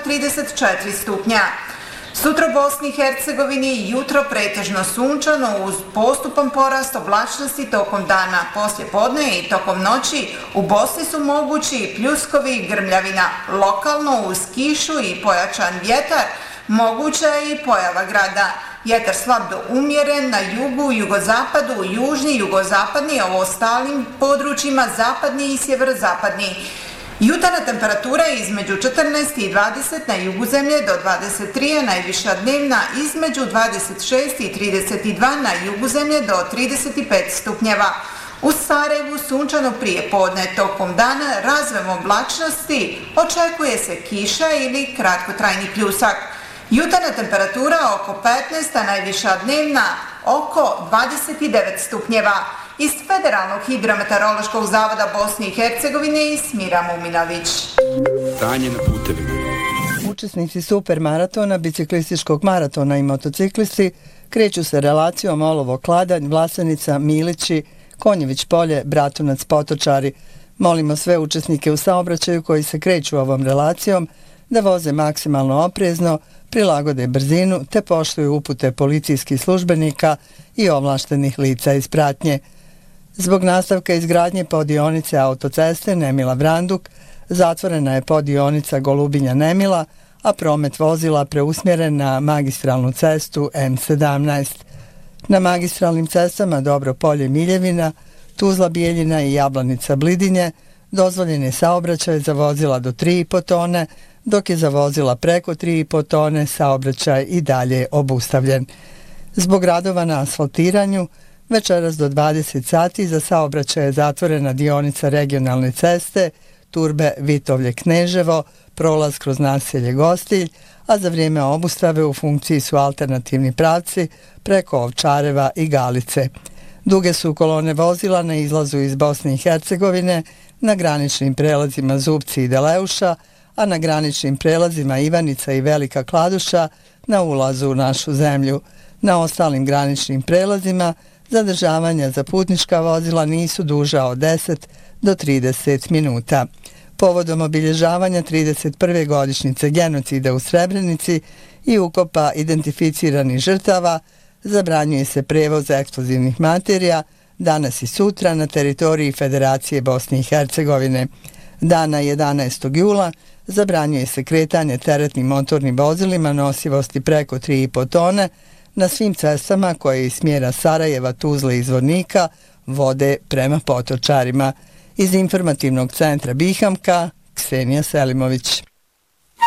34 stupnja. Sutra u Bosni i Hercegovini jutro pretežno sunčano uz postupan porast oblačnosti tokom dana, poslje podne i tokom noći. U Bosni su mogući pljuskovi i grmljavina. Lokalno uz kišu i pojačan vjetar moguća je i pojava grada. Vjetar slab do umjeren na jugu, jugozapadu, južni, jugozapadni, a u ostalim područjima zapadni i sjeverozapadni. Jutarnja temperatura je između 14 i 20 na jugu zemlje do 23, a najviša dnevna između 26 i 32 na jugu zemlje do 35 stupnjeva. U Sarajevu sunčano prije podne, tokom dana razvojem oblačnosti očekuje se kiša ili kratkotrajni pljusak. Jutarnja temperatura oko 15, a najviša dnevna oko 29 stupnjeva. Iz Federalnog hidrometeorološkog zavoda Bosne i Hercegovine Smira Muminović. Stanje na putevima. Učesnici supermaratona, biciklističkog maratona i motociklisti kreću se relacijom Olovo-Kladanj, Vlasenica, Milići, Konjević polje, Bratunac, Potočari. Molimo sve učesnike u saobraćaju koji se kreću ovom relacijom da voze maksimalno oprezno, prilagode brzinu te poštuju upute policijskih službenika i ovlaštenih lica iz pratnje. Zbog nastavka izgradnje poddionice autoceste Nemila-Vranduk zatvorena je poddionica Golubinja-Nemila, a promet vozila preusmjeren na magistralnu cestu M17. Na magistralnim cestama Dobro Polje-Miljevina, Tuzla-Bijeljina i Jablanica-Blidinje dozvoljen je saobraćaj za vozila do 3,5 tone, dok je za vozila preko 3,5 tone saobraćaj i dalje obustavljen. Zbog radova na asfaltiranju, večeras do 20 sati za saobraćaj je zatvorena dionica regionalne ceste Turbe-Vitovlje-Kneževo, prolaz kroz naselje Gostilj, a za vrijeme obustave u funkciji su alternativni pravci preko Ovčareva i Galice. Duge su kolone vozila na izlazu iz Bosne i Hercegovine, na graničnim prelazima Zupci i Deleuša, a na graničnim prelazima Ivanica i Velika Kladuša na ulazu u našu zemlju. Na ostalim graničnim prelazima zadržavanja za putnička vozila nisu duža od 10 do 30 minuta. Povodom obilježavanja 31. godišnjice genocida u Srebrenici i ukopa identificiranih žrtava, zabranjuje se prevoz eksplozivnih materija danas i sutra na teritoriji Federacije Bosne i Hercegovine. Dana 11. jula zabranjuje se kretanje teretnim motornim vozilima nosivosti preko 3,5 tone na svim cestama koje iz smjera Sarajeva, Tuzle i Zvornika vode prema Potočarima. Iz informativnog centra Bihamka, Ksenija Selimović.